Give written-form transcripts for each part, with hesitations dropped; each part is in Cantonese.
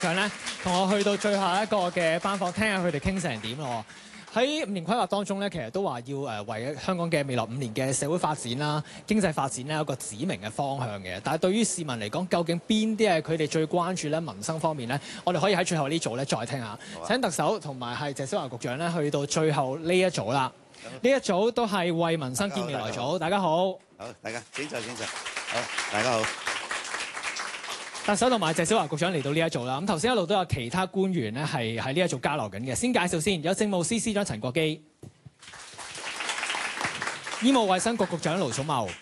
長咧，同我去到最後一個嘅班房，聽下佢哋傾成點咯。喺5年規劃當中咧，其實都話要為香港嘅未來5年嘅社會發展啦、經濟發展咧有一個指明嘅方向嘅。但係對於市民嚟講，究竟邊啲係佢哋最關注咧民生方面咧？我哋可以喺最後呢組咧再聽下。請特首同埋係謝小華局長咧去到最後呢一組啦。呢一組都係為民生建未來組。大家好。 好，大家請坐。好，大家好。 特首同埋謝小華局長嚟到呢一組啦。咁頭先一路都有其他官員咧係喺呢一組交流緊嘅。先介紹先，有政務司司長陳國基、醫務衛生局局長盧寵茂、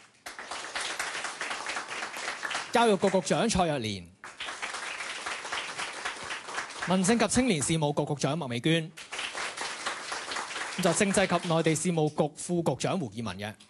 教育局局長蔡若蓮、民政及青年事務局局長麥美娟，就政制及內地事務局副局長胡建文嘅。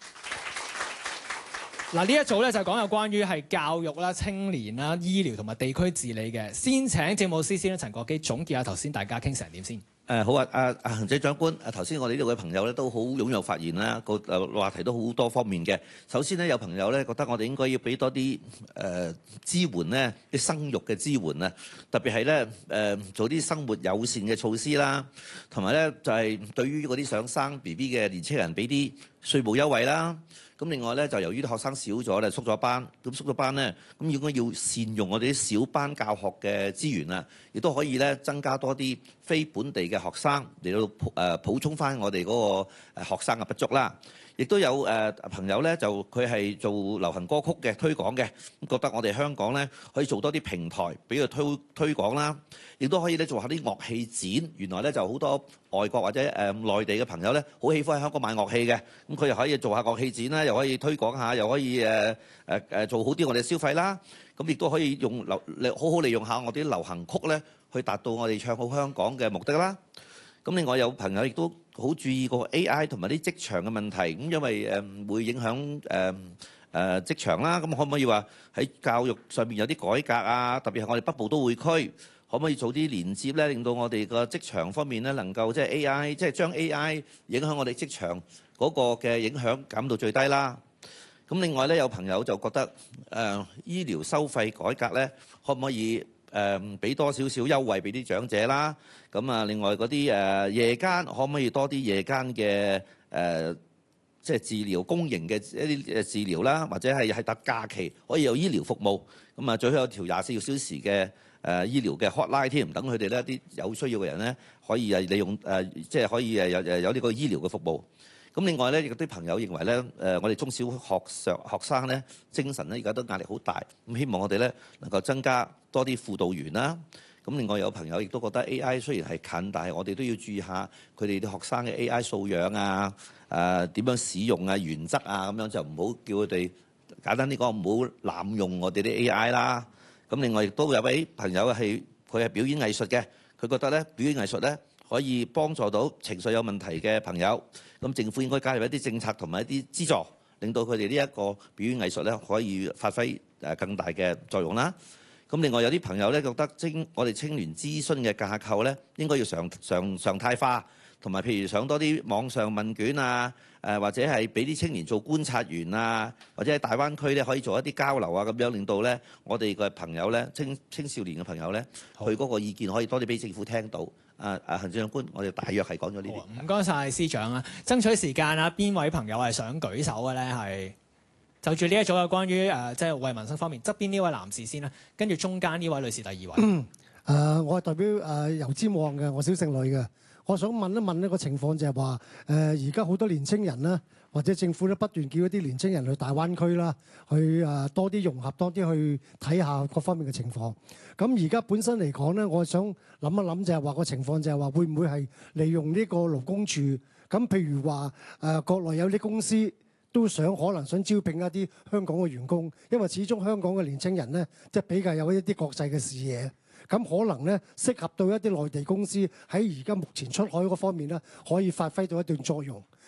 嗱，呢一組咧就講有關於係教育啦、青年啦、醫療同埋地區治理嘅。先請政務司司長陳國基總結下頭先大家傾成點先。 好啊，行政長官，頭先我哋呢度嘅朋友咧都好踴躍發言啦，個話題都好多方面嘅。首先咧，有朋友咧覺得我哋應該要俾多啲支援咧，啲生育嘅支援啊，特別係咧做啲生活友善嘅措施啦，同埋咧就係對於嗰啲想生 BB 嘅年青人俾啲稅務優惠啦。咁另外咧，就由於啲學生少咗咧，縮咗班，咁縮咗班咧，咁應該要善用我哋啲小班教學嘅資源啊，亦都可以咧增加多啲非本地嘅學生嚟到補充翻我哋嗰個學生嘅不足啦。亦都有朋友咧，就佢係做流行歌曲嘅推廣嘅，咁覺得我哋香港咧可以做多啲平台俾佢推廣啦，亦都可以咧做下啲樂器展。原來咧就好多外國或者內地嘅朋友咧，好喜歡喺香港買樂器嘅，咁佢又可以做下樂器展啦，又可以推廣下，又可以做好啲我哋消費啦。咁亦都可以好好利用下我哋啲流行曲咧，去達到我哋唱好香港嘅目的啦。咁另外有朋友亦都好注意個 AI 同埋啲職場嘅問題，咁因為會影響職場啦，咁可唔可以話喺教育上面有啲改革啊？特別係我哋北部都會區，可唔可以做啲連接咧，令到我哋個職場方面咧能夠即係 AI，即係將 AI 影響我哋職場嗰個嘅影響減到最低啦。咁另外咧有朋友就覺得醫療收費改革咧，可唔可以俾多少少優惠俾啲長者啦？咁啊，另外嗰啲夜間可唔可以多啲夜間嘅即係治療公營嘅一啲治療啦，或者係特假期可以有醫療服務。咁啊，最好有條24小時嘅醫療嘅 hotline 添，等佢哋咧啲有需要嘅人咧可以利用即係可以有呢個醫療嘅服務。咁另外咧，亦都啲朋友認為咧，我哋中小學生咧精神咧而家都壓力好大，咁希望我哋咧能夠增加多啲輔導員啦。咁另外有朋友亦都覺得 AI 雖然係近，但係我哋都要注意下佢哋啲學生嘅 AI 素養啊，點樣使用啊、原則啊，咁樣就唔好叫佢哋簡單啲講，唔好濫用我哋啲 AI 啦。咁另外亦都有位朋友佢係表演藝術嘅，佢覺得咧表演藝術咧可以幫助到情緒有問題嘅朋友，咁政府應該加入一啲政策同埋一啲資助，令到佢哋呢一個表演藝術咧可以發揮更大嘅作用啦。咁另外有啲朋友咧覺得我哋青年諮詢嘅架構咧應該要常態化，同埋譬如上多啲網上問卷啊，或者係俾啲青年做觀察員啊，或者喺大灣區咧可以做一啲交流啊，咁樣令到咧我哋嘅朋友咧青少年嘅朋友咧，佢嗰個意見可以多啲俾政府聽到。行政長官，我哋大約係講咗呢啲。 唔該晒司長啊，爭取時間啊，邊位朋友係想舉手嘅咧？係就住呢一組有關於即係為民生方面，側邊呢位男士先啦，跟住中間呢位女士第二位。 我係代表油尖旺嘅，我小姓呂嘅。我想問一問呢個情況就係話，而家好多年青人啦，或者政府咧不斷叫一啲年青人去大灣區啦，去多啲融合，多啲去睇下各方面嘅情況。咁而家本身嚟講咧，我想諗一諗就係話個情況就係話會唔會係利用呢個勞工處？咁譬如話國內有啲公司都可能想招聘一啲香港嘅員工，因為始終香港嘅年青人咧，即係比較有一啲國際嘅視野。咁可能咧適合到一啲內地公司喺而家目前出海嗰方面咧，可以發揮到一段作用。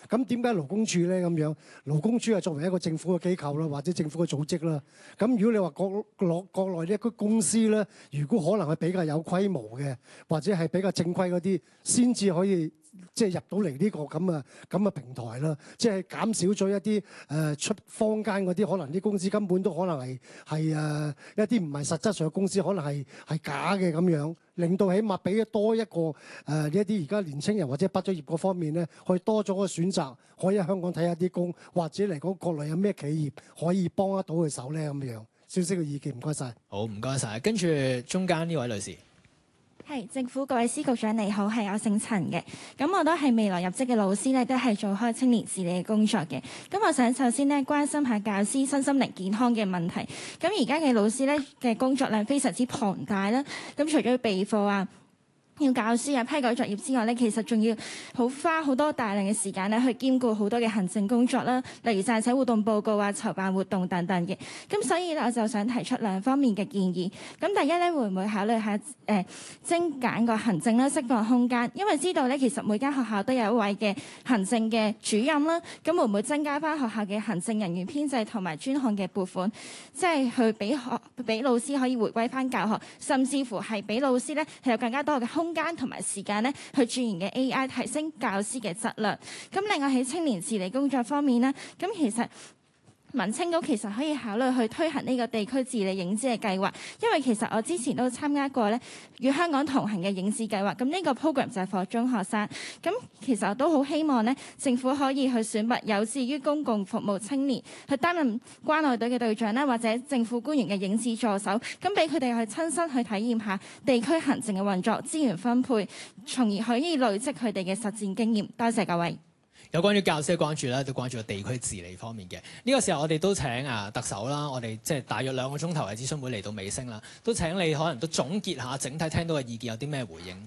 咁點解勞工處咧咁樣？勞工處係作為一個政府嘅機構啦，或者政府嘅組織啦。咁如果你話國內呢一個公司咧，如果可能係比較有規模嘅，或者係比較正規嗰啲，先至可以即係入到嚟呢個咁嘅平台啦。即係減少咗一啲出坊間嗰啲，可能啲公司根本都可能係一啲唔係實質上嘅公司，可能係假嘅咁樣。令到起碼俾多一個呢一啲而家年青人或者畢咗業嗰方面咧，可以多咗個選擇，可以喺香港睇下啲工，或者嚟講國內有咩企業可以幫得到佢手咧咁樣。少少嘅意見，唔該晒。 好，唔該晒。跟住中間呢位女士。 係政府各位司局長你好，係我姓陳嘅，咁我都係未來入職嘅老師咧，都係做開青年治理嘅工作嘅。咁我想首先咧關心下教師身心靈健康嘅問題。咁而家嘅老師咧嘅工作量非常之龐大啦，咁除咗要備課啊，要教書啊、批改作業之外咧，其實仲要花好多大量嘅時間咧，去兼顧好多嘅行政工作啦，例如撰寫活動報告啊、籌辦活動等等嘅。咁所以咧，我就想提出兩方面嘅建議。咁第一咧，會唔會考慮下精簡個行政啦、釋放空間？因為知道咧，其實每間學校都有一位嘅行政嘅主任啦。咁會唔會增加翻學校嘅行政人員編制同埋專項嘅撥款，即係去俾老師可以回歸翻教學，甚至乎係俾老師咧係有更加多嘅空間同埋時間咧去鑽研嘅 AI， 提升教師嘅質量。咁另外喺青年治理工作方面咧，咁其實民青局其實可以考慮去推行呢個地區治理影子嘅計劃，因為其實我之前都參加過咧與香港同行嘅影子計劃，咁呢個 program 就係 for 中學生。咁其實我都好希望咧，政府可以去選拔有志於公共服務青年去擔任關愛隊嘅隊長啦，或者政府官員嘅影子助手，咁俾佢哋去親身去體驗下地區行政嘅運作、資源分配，從而可以累積佢哋嘅實戰經驗。多謝各位。 有關於教師嘅關注咧，都關注個地區治理方面嘅。呢個時候我哋都請特首啦，我哋即係大約2個鐘頭嘅諮詢會嚟到尾聲啦，都請你可能都總結下整體聽到嘅意見有啲咩回應。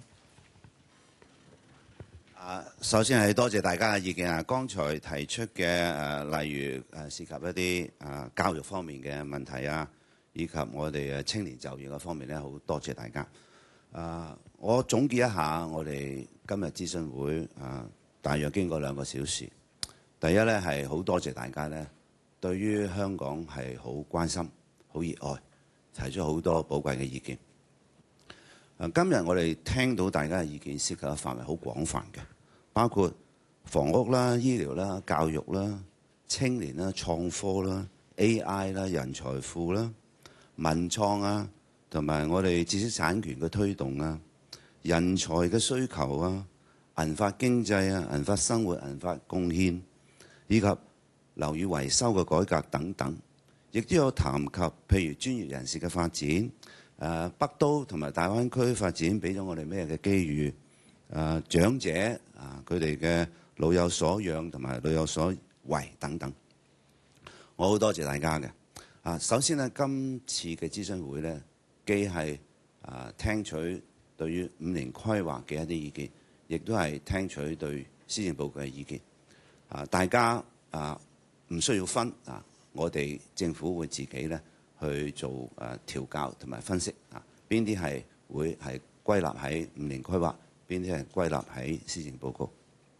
首先係多謝大家嘅意見啊！剛才提出嘅例如涉及一啲教育方面嘅問題啊，以及我哋青年就業嘅方面咧，好多謝大家。我總結一下我哋今日諮詢會大約經過2個小時。第一咧係好多謝大家咧，對於香港係好關心、好熱愛，提出好多寶貴嘅意見。今日我哋聽到大家嘅意見，涉及嘅範圍好廣泛嘅，包括房屋啦、醫療啦、教育啦、青年啦、創科啦、AI 啦、人才庫啦、文創啊，同埋我哋知識產權嘅推動啊、人才嘅需求啊、銀髮經濟啊、銀髮生活、銀髮貢獻，以及樓宇維修嘅改革等等，亦都有談及譬如專業人士嘅發展，北都同埋大灣區發展俾咗我哋咩嘅機遇，長者佢哋嘅老有所養同埋老有所為等等，我好多謝大家嘅。首先呢，今次嘅諮詢會呢，既係聽取對於5年規劃嘅一啲意見，亦都係聽取對施政報告嘅意見。大家唔需要分我哋政府會自己咧去做調校同埋分析邊啲係會係歸納喺5年規劃，邊啲係歸納喺施政報告。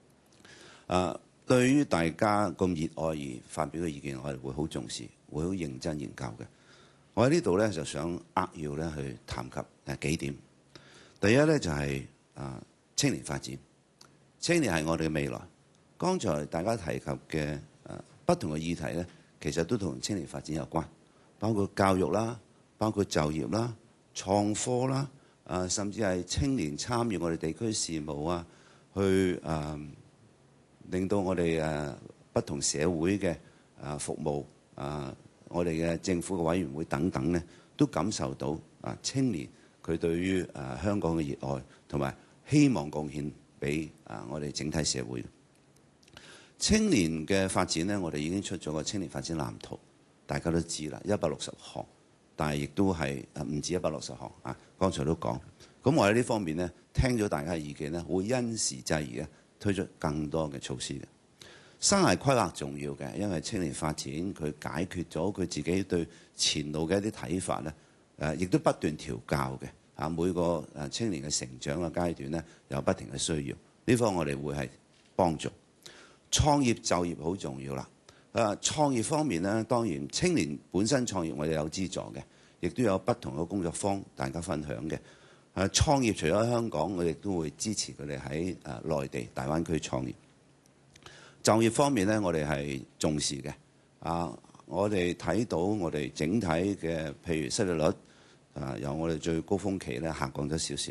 對於大家咁熱愛而發表嘅意見，我哋會好重視，會好認真研究嘅。我喺呢度咧就想扼要咧去談及幾點。第一咧就係青年發展，青年係我哋嘅未來。剛才大家提及嘅不同嘅議題咧，其實都同青年發展有關，包括教育啦，包括就業啦、創科啦，甚至係青年參與我哋地區事務啊，去令到我哋不同社會嘅服務我哋嘅政府嘅委員會等等咧，都感受到青年佢對於香港嘅熱愛同埋希望貢獻俾我哋整體社會。青年嘅發展呢，我哋已經出咗個青年發展藍圖，大家都知啦，160項，但係亦都係唔止160項啊。剛才都講，咁我喺呢方面呢，聽咗大家嘅意見呢，會因時制宜咧推出更多嘅措施嘅。生涯規劃重要嘅，因為青年發展佢解決咗佢自己對前路嘅一啲睇法呢，亦都不斷調教嘅。每個青年嘅成長嘅階段呢，有不停嘅需要，呢方我哋會係幫助。 創業就業好重要啦。創業方面呢，當然青年本身創業我哋有資助嘅，亦都有不同嘅工作坊大家分享嘅。創業除咗香港，我哋都會支持佢哋喺內地大灣區創業。就業方面呢，我哋係重視嘅。我哋睇到我哋整體嘅譬如失業率由我哋最高峰期咧下降咗少少。